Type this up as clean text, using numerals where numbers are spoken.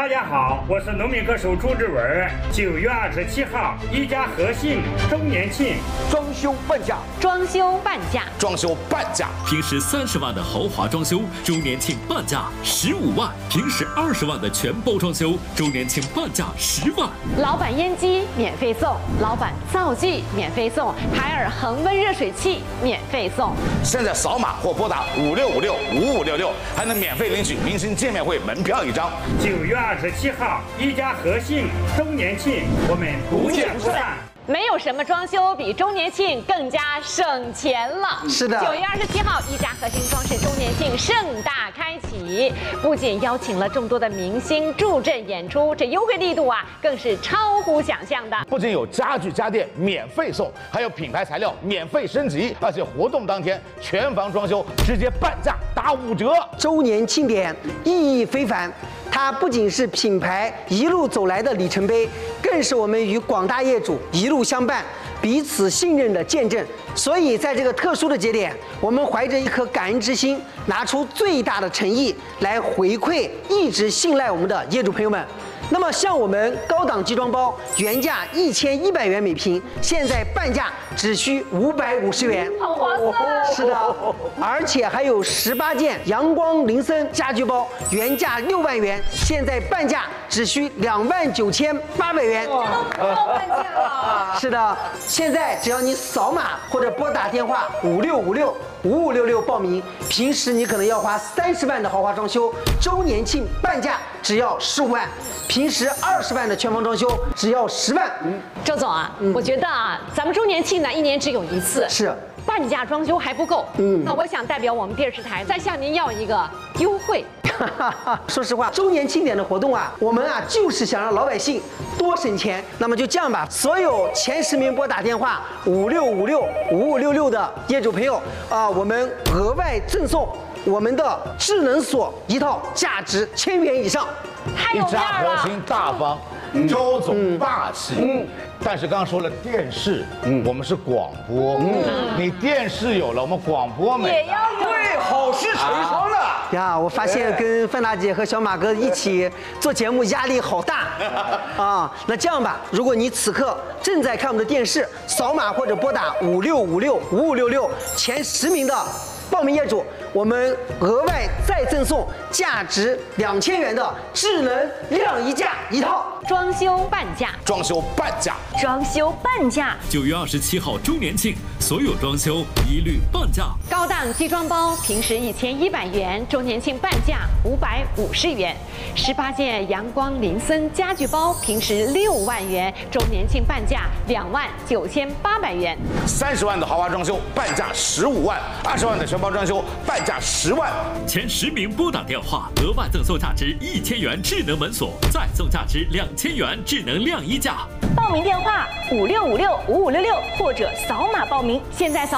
大家好，我是农民歌手朱志文。9月27号，宜家和信周年庆， 装修半价， 装修半价， 装修半价。 平时30万的豪华装修，周年庆半价15万；平时20万的全包装修，周年庆半价10万。 老板烟机免费送，老板灶具免费送，海尔恒温热水器免费送。 现在扫码或拨打56565566，还能免费领取明星见面会门票1张。 9月27号，宜家和信周年庆，我们不见不散。 没有什么装修比周年庆更加省钱了。 是的 9月27号，宜家和信装饰周年庆盛大开启，不仅邀请了众多的明星助阵演出，这优惠力度啊，更是超乎想象的。 不仅有家具家电免费送，还有品牌材料免费升级，而且活动当天全房装修直接半价打5折。 周年庆典意义非凡。它不仅是品牌一路走来的里程碑，更是我们与广大业主一路相伴、彼此信任的见证。所以，在这个特殊的节点，我们怀着一颗感恩之心，拿出最大的诚意来回馈一直信赖我们的业主朋友们。那么，像我们高档集装包原价1100元每平，现在半价只需550元， 好划算！ 是的，而且还有18件阳光林森家居包，原价6万元，现在半价只需29800元。 这都不到半价了。 是的，现在只要你扫码或者拨打电话56565566报名，平时你可能要花30万的豪华装修，周年庆半价只要15万。平时20万的全房装修只要10万。 周总啊，我觉得啊，咱们周年庆呢，1年只有1次， 是半价装修还不够。那我想代表我们电视台再向您要一个优惠。 说实话，周年庆典的活动啊，我们啊就是想让老百姓多省钱。那么就这样吧，所有前10名拨打电话56565566的业主朋友啊，我们额外赠送我们的智能锁一套，价值1000元以上。 一家和心大方，周总霸气。但是刚刚说了电视，我们是广播，你电视有了，我们广播没了。 也要对，好事成双的呀！我发现跟范大姐和小马哥一起做节目压力好大啊！那这样吧，如果你此刻正在看我们的电视，扫码或者拨打56565566，前10名的报名业主，我们额外再赠送价值2000元的智能晾衣架一套。 装修半价， 装修半价， 装修半价。 9月27号周年庆，所有装修一律半价。 高档集装包平时1100元，周年庆半价550元。18件阳光林森家具包平时6万元，周年庆半价29800元。 30万的豪华装修半价15万，20万的全包装修半价10万。 前10名拨打电话，额外赠送价值1000元智能门锁，再送价值2000元智能晾衣架。 报名电话56565566或者扫码报名，现在扫。